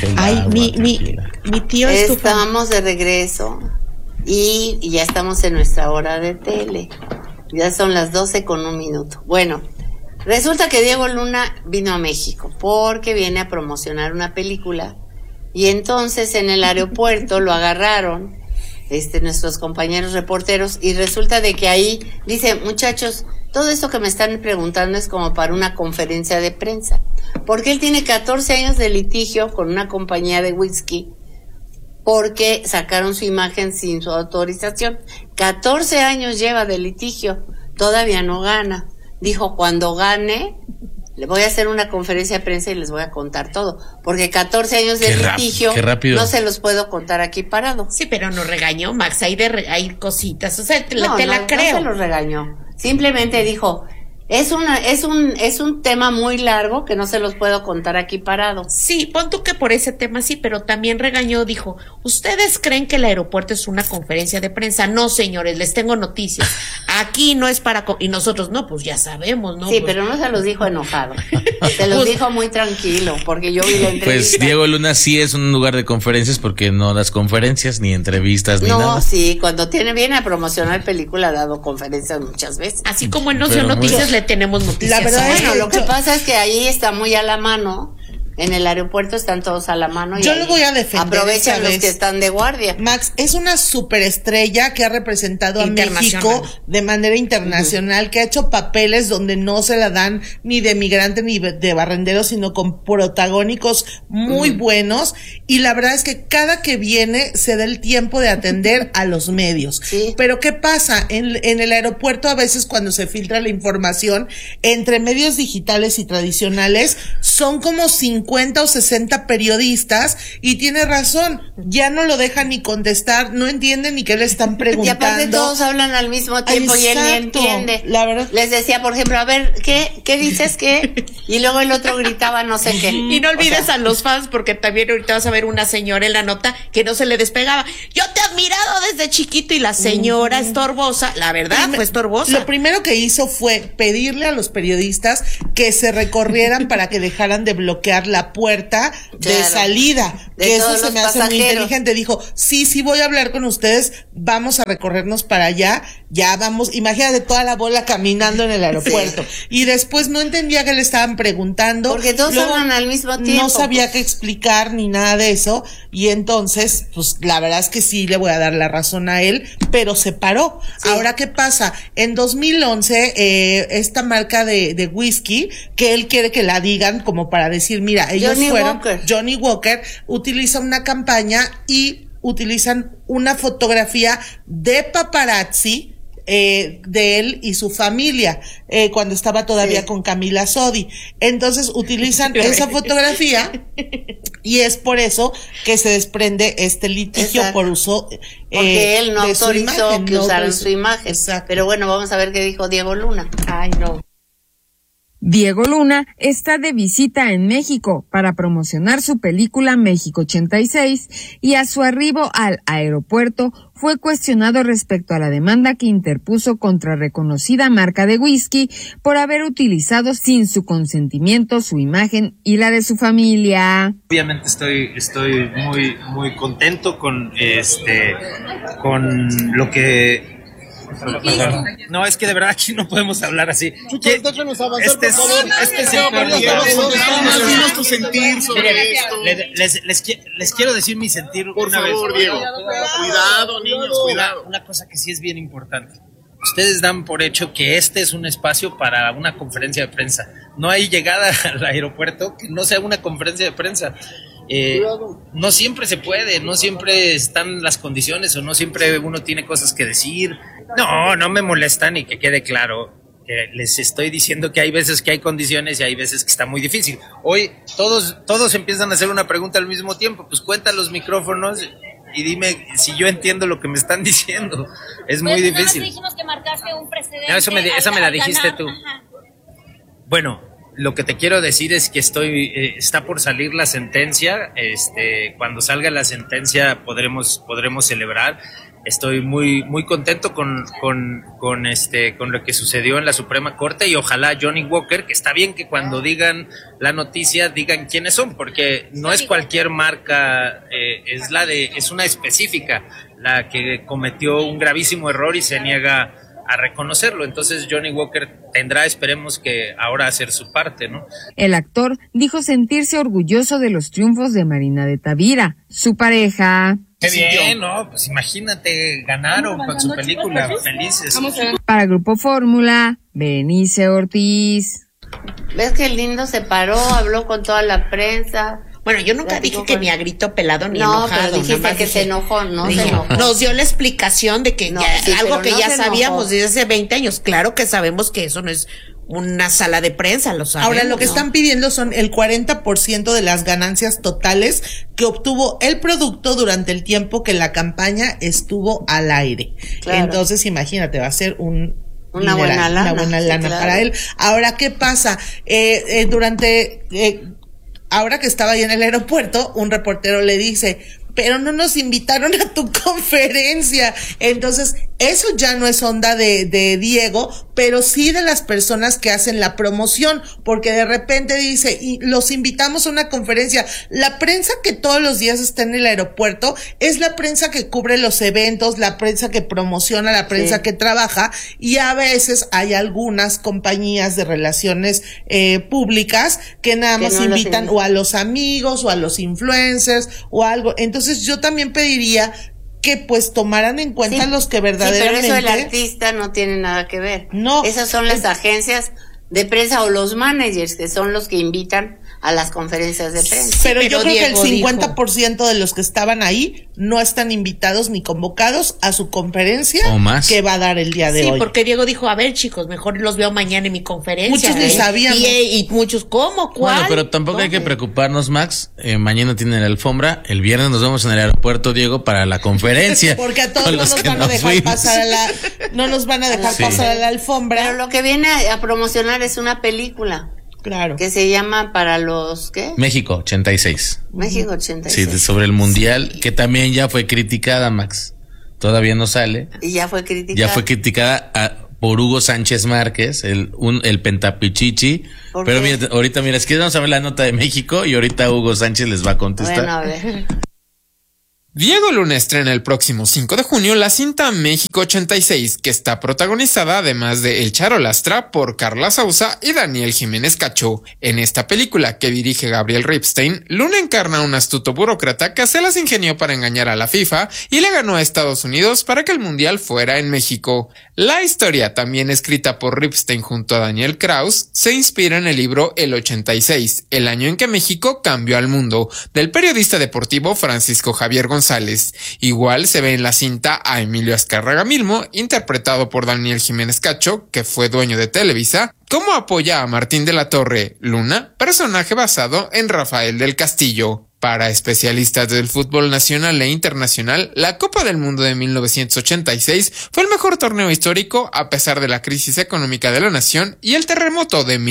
Ay, mi tío es tu fan. Estamos de regreso y ya estamos en nuestra hora de tele. Ya son las 12:01. Bueno, resulta que Diego Luna vino a México porque viene a promocionar una película y entonces en el aeropuerto lo agarraron nuestros compañeros reporteros y resulta de que ahí dice, muchachos, todo esto que me están preguntando es como para una conferencia de prensa, porque él tiene 14 años de litigio con una compañía de whisky porque sacaron su imagen sin su autorización. 14 años lleva de litigio, todavía no gana. Dijo, cuando gane, le voy a hacer una conferencia de prensa y les voy a contar todo, porque 14 años de litigio no se los puedo contar aquí parado. Sí, pero no regañó, Max, hay cositas, o sea, la creo. No se los regañó, simplemente dijo, es un tema muy largo que no se los puedo contar aquí parado. Sí, pon tú que por ese tema sí, pero también regañó, dijo, ¿ustedes creen que el aeropuerto es una conferencia de prensa? No, señores, les tengo noticias. Aquí no es para... Y nosotros, no, pues ya sabemos, ¿no? Sí, pues... pero no se los dijo enojado. Se los dijo muy tranquilo, porque yo vi la entrevista. Pues Diego Luna sí es un lugar de conferencias porque no das conferencias, ni entrevistas, ni nada. No, sí, cuando viene a promocionar película ha dado conferencias muchas veces. Así como en Ocio Noticias le tenemos noticias. La verdad es que lo que pasa es que ahí está muy a la mano. En el aeropuerto están todos a la mano. Yo lo voy a defender. Aprovechan los que están de guardia. Max es una superestrella que ha representado a México de manera internacional, que ha hecho papeles donde no se la dan ni de migrante ni de barrendero, sino con protagónicos muy buenos. Y la verdad es que cada que viene se da el tiempo de atender a los medios. Sí. Pero ¿qué pasa? En el aeropuerto a veces cuando se filtra la información entre medios digitales y tradicionales son como 50 o 60 periodistas y tiene razón, ya no lo dejan ni contestar, no entienden ni qué le están preguntando. Y aparte todos hablan al mismo tiempo. Exacto. Y él ni entiende. La verdad. Les decía, por ejemplo, a ver, ¿qué dices qué? Y luego el otro gritaba no sé qué. Y no olvides a los fans, porque también ahorita vas a ver una señora en la nota que no se le despegaba. Yo te he admirado desde chiquito y la señora estorbosa, la verdad fue estorbosa. Lo primero que hizo fue pedirle a los periodistas que se recorrieran para que dejaran de bloquear la puerta de salida, que eso se me hace muy inteligente. Dijo, sí voy a hablar con ustedes, vamos a recorrernos para allá, ya vamos, imagínate toda la bola caminando en el aeropuerto. Sí. Y después no entendía qué le estaban preguntando. Porque todos hablan al mismo tiempo. No sabía qué explicar ni nada de eso, y entonces, pues la verdad es que sí le voy a dar la razón a él, pero se paró. Sí. Ahora, ¿qué pasa? En 2011, esta marca de whisky, que él quiere que la digan como para decir, mira, ellos Johnny Walker utiliza una campaña y utilizan una fotografía de paparazzi de él y su familia cuando estaba todavía con Camila Sodi. Entonces utilizan esa fotografía y es por eso que se desprende este litigio. Exacto. Por uso porque él no autorizó que usaran su imagen. Exacto. Pero bueno, vamos a ver qué dijo Diego Luna. Ay, no. Diego Luna está de visita en México para promocionar su película México 86 y a su arribo al aeropuerto fue cuestionado respecto a la demanda que interpuso contra reconocida marca de whisky por haber utilizado sin su consentimiento su imagen y la de su familia. Obviamente estoy muy contento con lo que... No, es que de verdad aquí no podemos hablar así. Déjanos avanzar, por favor. Dinos tu sentir sobre esto. Les quiero decir mi sentir por una favor, vez. Diego. Cuidado, niños, cuidado. Una cosa que sí es bien importante. Ustedes dan por hecho que este es un espacio para una conferencia de prensa. No hay llegada al aeropuerto que no sea una conferencia de prensa. No siempre se puede, no siempre están las condiciones o no siempre uno tiene cosas que decir. No me molestan y que quede claro. Les estoy diciendo que hay veces que hay condiciones y hay veces que está muy difícil. Hoy todos empiezan a hacer una pregunta al mismo tiempo. Pues cuenta los micrófonos y dime si yo entiendo lo que me están diciendo. Es muy difícil. Dijimos que marcaste un precedente. No, esa me la dijiste tú. Ajá. Bueno, lo que te quiero decir es que está por salir la sentencia. Cuando salga la sentencia podremos celebrar. estoy muy muy contento con lo que sucedió en la Suprema Corte, y ojalá Johnny Walker, que está bien que cuando digan la noticia digan quiénes son, porque no es cualquier marca, es una específica la que cometió un gravísimo error y se niega a reconocerlo. Entonces Johnny Walker tendrá, esperemos que ahora, hacer su parte, ¿no? El actor dijo sentirse orgulloso de los triunfos de Marina de Tavira, su pareja. Qué bien, ¿no? Pues imagínate, ganaron con su película, felices. Para Grupo Fórmula, Berenice Ortiz. ¿Ves qué lindo se paró, habló con toda la prensa? Bueno, yo nunca dije que ni a grito pelado ni enojado. No, pero dijiste que se enojó, ¿no? Se enojó. Nos dio la explicación de que No, ya, sí, algo pero que no ya se sabíamos enojó. desde hace 20 años. Claro que sabemos que eso no es una sala de prensa, lo sabemos. Ahora lo que ¿no? están pidiendo son el 40% de las ganancias totales que obtuvo el producto durante el tiempo que la campaña estuvo al aire. Claro. Entonces, imagínate, va a ser una buena lana, buena sí, lana claro. para él. Ahora, ¿qué pasa? Ahora que estaba ahí en el aeropuerto, un reportero le dice, pero no nos invitaron a tu conferencia. Entonces, eso ya no es onda de Diego, pero sí de las personas que hacen la promoción, porque de repente dice, y los invitamos a una conferencia. La prensa que todos los días está en el aeropuerto es la prensa que cubre los eventos, la prensa que promociona, la prensa que trabaja, y a veces hay algunas compañías de relaciones públicas que nada más no invitan o a los amigos o a los influencers o algo. Entonces yo también pediría que pues tomaran en cuenta los que verdaderamente... Sí, pero eso el artista no tiene nada que ver. No. Esas son las agencias de prensa o los managers, que son los que invitan a las conferencias de prensa. Pero yo creo Diego que el dijo- 50% de los que estaban ahí no están invitados ni convocados a su conferencia O más. que va a dar el día de Sí, hoy. porque Diego dijo, a ver chicos, mejor los veo mañana en mi conferencia. Muchos ni sabíamos. Y muchos, ¿cómo? ¿Cuál? Bueno, pero tampoco hay que ¿Dónde? preocuparnos, Max. Mañana tienen la alfombra. El viernes nos vemos en el aeropuerto, Diego, para la conferencia. Porque a todos con no los nos que van a no dejar fuimos. pasar no nos van a dejar Sí. pasar a la alfombra. Pero lo que viene a promocionar es una película Claro. que se llama Para los, ¿qué? México 86. México 86. Sí, sobre el mundial, que también ya fue criticada, Max. Todavía no sale. Y ya fue criticada. Ya fue criticada por Hugo Sánchez Márquez, el pentapichichi. ¿Por Pero qué? mira, ahorita, es que vamos a ver la nota de México y ahorita Hugo Sánchez les va a contestar. Bueno, a ver. Diego Luna estrena el próximo 5 de junio la cinta México 86, que está protagonizada, además de El Charo Lastra, por Carla Sousa y Daniel Jiménez Cacho. En esta película, que dirige Gabriel Ripstein, Luna encarna a un astuto burócrata que se las ingenió para engañar a la FIFA y le ganó a Estados Unidos para que el Mundial fuera en México. La historia, también escrita por Ripstein junto a Daniel Kraus, se inspira en el libro El 86, el año en que México cambió al mundo, del periodista deportivo Francisco Javier González. Igual se ve en la cinta a Emilio Azcárraga Milmo, interpretado por Daniel Jiménez Cacho, que fue dueño de Televisa, cómo apoya a Martín de la Torre, Luna, personaje basado en Rafael del Castillo. Para especialistas del fútbol nacional e internacional, la Copa del Mundo de 1986 fue el mejor torneo histórico a pesar de la crisis económica de la nación y el terremoto de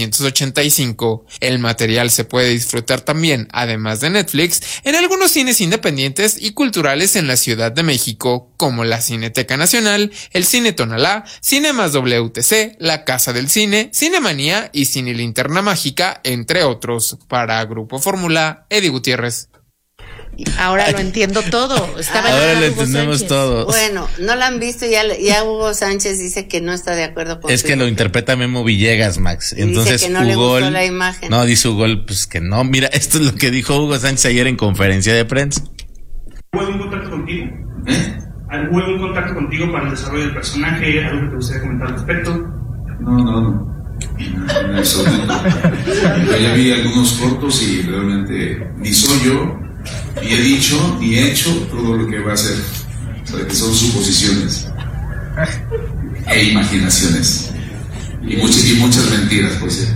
1985. El material se puede disfrutar también, además de Netflix, en algunos cines independientes y culturales en la Ciudad de México, como la Cineteca Nacional, el Cine Tonalá, Cinemas WTC, la Casa del Cine, Cinemanía y Cine Linterna Mágica, entre otros. Para Grupo Fórmula, Eddie Gutiérrez. Ahora lo entiendo todo. Estaba Ahora en lo Hugo entendemos Sánchez. todos. Bueno, no la han visto, ya Hugo Sánchez dice que no está de acuerdo con Es su que lo imagen. interpreta Memo Villegas, Max. Dice Entonces, que no le Hugo gustó la imagen. No, dice Hugo, pues que no. Mira, esto es lo que dijo Hugo Sánchez ayer en conferencia de prensa. ¿Hubo algún contacto contigo? ¿Hubo algún contacto contigo para el desarrollo del personaje? ¿Algo que te gustaría comentar al respecto? No. En absoluto. Yo ya vi algunos cortos y realmente ni soy yo, ni he dicho, ni he hecho todo lo que va a hacer. O sea, que son suposiciones e imaginaciones. Y muchas mentiras, por cierto.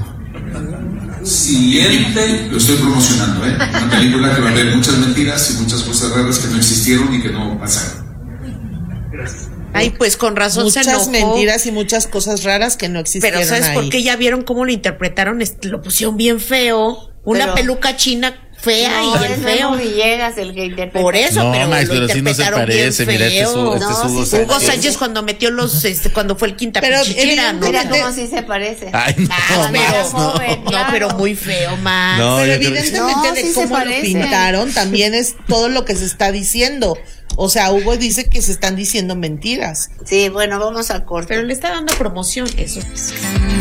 Siguiente. Lo estoy promocionando, una película que va a haber muchas mentiras y muchas cosas raras que no existieron y que no pasaron. Gracias. Ay, pues con razón se Muchas enojó. mentiras y muchas cosas raras que no existieron Pero ¿sabes ahí. por qué? Ya vieron cómo lo interpretaron, lo pusieron bien feo, una Pero- peluca china fea No, y el es feo. Memo Villegas el que interpreta. Por eso, No, pero Max, lo pero sí no se interpretaron parece. bien Mira, este es feo. Hugo No, sí Sánchez. Hugo Sánchez cuando metió cuando fue el quinta Pero pichichera, ¿no? Mira evidentemente- cómo sí se parece. Ay, no, Ah, Max, pero, no. joven, no, claro. pero muy feo, Max. No, Pero yo creo que- evidentemente No, de sí se cómo lo parecen. pintaron también es todo lo que se está diciendo. O sea, Hugo dice que se están diciendo mentiras. Sí, bueno, vamos a corte. Pero le está dando promoción, eso.